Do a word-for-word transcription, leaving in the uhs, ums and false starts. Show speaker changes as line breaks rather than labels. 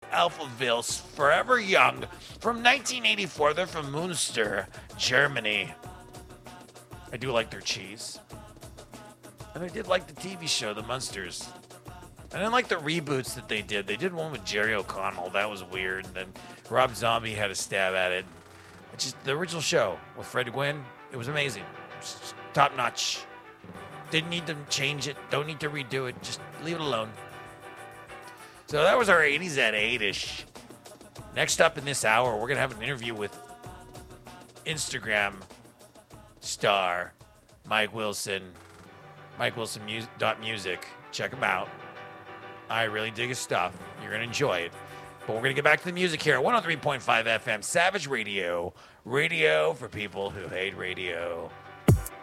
Alphaville, Forever Young, from nineteen eighty-four. They're from Münster, Germany. I do like their cheese. And I did like the T V show, The Munsters. I didn't like the reboots that they did. They did one with Jerry O'Connell. That was weird. And then Rob Zombie had a stab at it. It's just the original show with Fred Gwynn. It was amazing. It was top notch. Didn't need to change it. Don't need to redo it. Just leave it alone. So that was our eighties at eight-ish. Next up in this hour, we're going to have an interview with Instagram star Mike Wilson. Mike Wilson mu- dot music. Check him out. I really dig his stuff. You're going to enjoy it. But we're going to get back to the music here at one oh three point five F M, Savage Radio. Radio for people who hate radio.